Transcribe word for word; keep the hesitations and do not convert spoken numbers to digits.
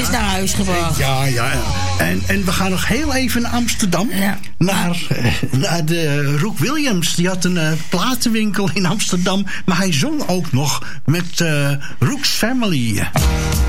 is naar huis gebracht. Ja, ja, ja. En, en we gaan nog heel even naar Amsterdam. Ja. Naar, naar de Roek Williams. Die had een uh, platenwinkel in Amsterdam. Maar hij zong ook nog met uh, Rook's Family.